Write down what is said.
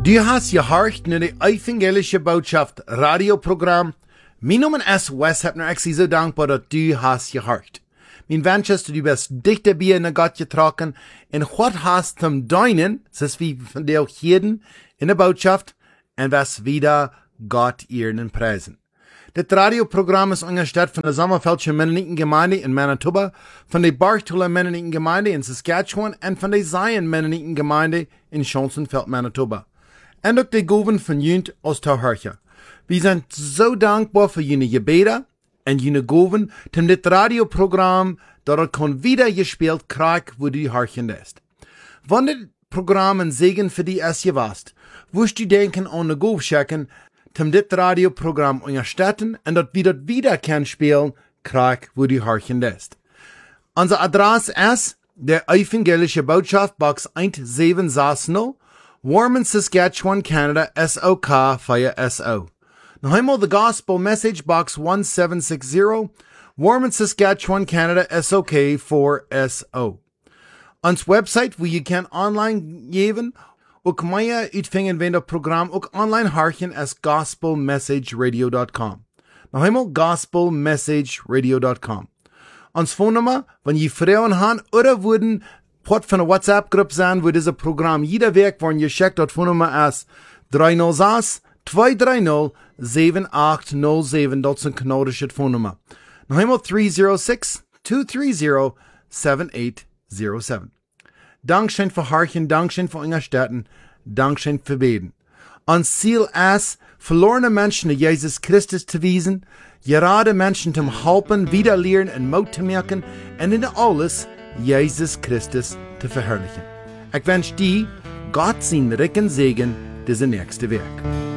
Du hast gehorcht naar de evangelische Botschaft radioprogramm. Mijn naam is Wes Hepner. Ik zie zo dankbaar dat du hast gehorcht. Mijn wens is dat du best dichterbij naar God getrokken en wat hast zum deinen, zoals we vandaag heden in de botschaft, en was wieder Gott ehren prijzen. Dit radioprogramm is ondersteund van de Sommerfeldse Mennonitengemeinde in Manitoba, van de Bartola Mennonitengemeinde in Saskatchewan en van de Zion Mennonitengemeinde in Schonsenfeld, Manitoba. En ook de Goven van Junt Oosterhurtje. We zijn zo dankbaar voor jullie gebeden en jullie Goven, om dit radioprogramm dat het kon wieder gespeeld krijgt, wo du hartje ist. Wanneer dit programma een zegen voor die is geweest, woest u denken aan de Gove checken, om dit radioprogramm ondersteunen en dat we dat wieder kan spelen krijgt, wo du hartje ist. Onze adres is de Evangelische Botschaft, Box 1760, Warman, Saskatchewan, Canada, SOK 4SO. Nog eenmaal de Gospel Message Box 1760, Warman, Saskatchewan, Canada, SOK 4SO. Ons website, wo je kan online geven, ook meer uitvingen van het programma, ook online hartjen as gospelmessageradio.com. Nog eenmaal gospelmessageradio.com. Ons phonenummer, wanneer je vrouwen haben oder worden Part van een WhatsApp-groep zijn, wo deze programma jeder week worden geschickt, dat phonenummer is 306 230 7807. Dat is een Kanadische phonenummer. Nog eenmaal 306 230 7807. Dankzij voor hartjen, dankzij voor ondersteunen, dankzij voor beden. Ons ziel is, verlorene mensen naar Jezus Christus te wijzen, gerade mensen te helpen, wieder leren en moed te merken, en in alles Jezus Christus te verherrlichen. Ik wens die Gott zijn rijken Segen deze nächste week.